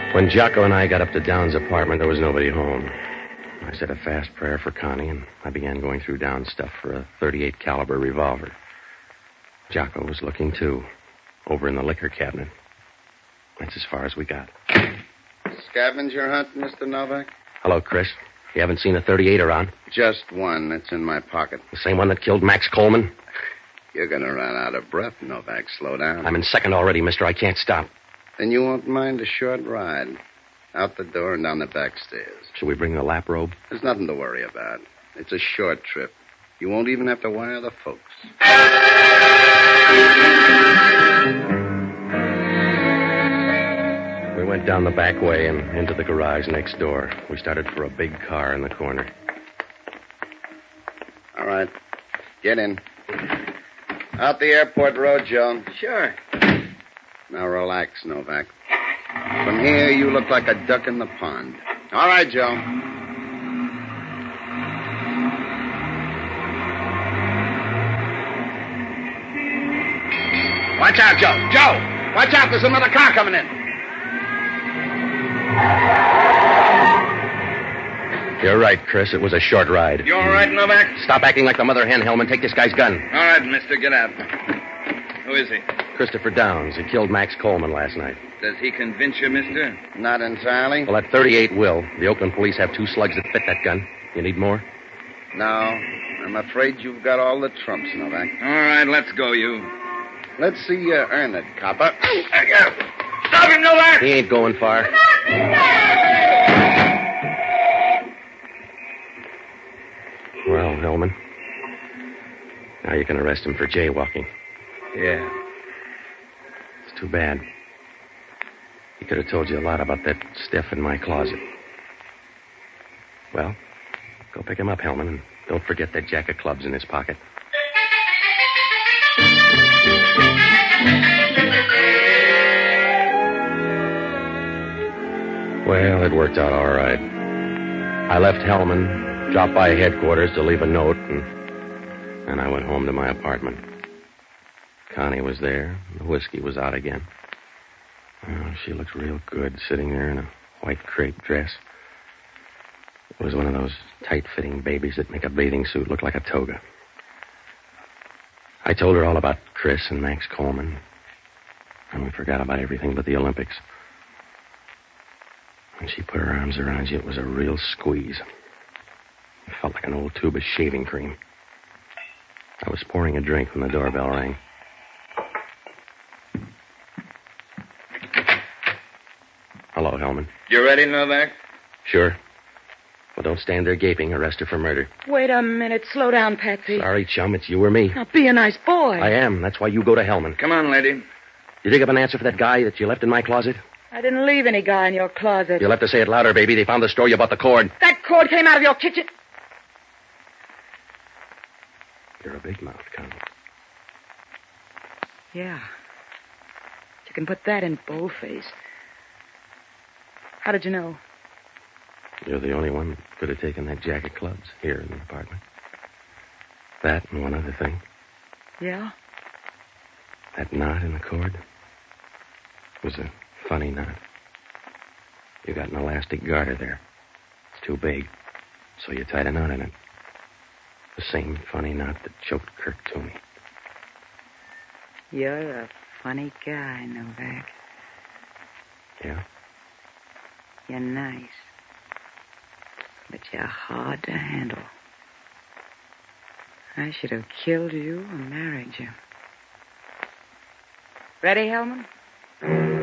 When Jocko and I got up to Down's apartment, there was nobody home. I said a fast prayer for Connie, and I began going through Down's stuff for a .38 caliber revolver. Jocko was looking, too, over in the liquor cabinet. That's as far as we got. Scavenger hunt, Mr. Novak? Hello, Chris. You haven't seen a .38 around? Just one. That's in my pocket. The same one that killed Max Coleman? You're going to run out of breath, Novak. Slow down. I'm in second already, mister. I can't stop. Then you won't mind a short ride. Out the door and down the back stairs. Should we bring the lap robe? There's nothing to worry about. It's a short trip. You won't even have to wire the folks. We went down the back way and into the garage next door. We started for a big car in the corner. All right. Get in. Out the airport road, Joe. Sure. Now relax, Novak. From here, you look like a duck in the pond. All right, Joe. Watch out, Joe. Joe! Watch out, there's another car coming in. You're right, Chris. It was a short ride. You all right, Novak? Stop acting like the mother hen, Hellman. Take this guy's gun. All right, mister, get out. Who is he? Christopher Downs. He killed Max Coleman last night. Does he convince you, mister? Not entirely. Well, that .38 will. The Oakland police have 2 slugs that fit that gun. You need more? No. I'm afraid you've got all the trumps, Novak. All right, let's go, you. Let's see you earn it, copper. Stop him, Novak! He ain't going far. Well, Hellman. Now you can arrest him for jaywalking. Yeah. It's too bad. He could have told you a lot about that stuff in my closet. Well, go pick him up, Hellman, and don't forget that jack of clubs in his pocket. Well, it worked out all right. I left Hellman, dropped by headquarters to leave a note, and I went home to my apartment. Connie was there. The whiskey was out again. Oh, she looked real good sitting there in a white crepe dress. It was one of those tight-fitting babies that make a bathing suit look like a toga. I told her all about Chris and Max Coleman, and we forgot about everything but the Olympics. When she put her arms around you, it was a real squeeze. It felt like an old tube of shaving cream. I was pouring a drink when the doorbell rang. Hello, Hellman. You ready, Novak? Sure. Well, don't stand there gaping. Arrest her for murder. Wait a minute. Slow down, Patsy. Sorry, chum. It's you or me. Now, be a nice boy. I am. That's why you go to Hellman. Come on, lady. You dig up an answer for that guy that you left in my closet? I didn't leave any guy in your closet. You'll have to say it louder, baby. They found the store. You bought the cord. That cord came out of your kitchen. You're a big mouth, Connie. Yeah. You can put that in boldface. How did you know? You're the only one that could have taken that jack of clubs here in the apartment. That and one other thing. Yeah? That knot in the cord was a funny knot. You got an elastic garter there. It's too big, so you tied a knot in it. The same funny knot that choked Kirk Toomey. You're a funny guy, Novak. Yeah? You're nice. But you're hard to handle. I should have killed you and married you. Ready, Hellman?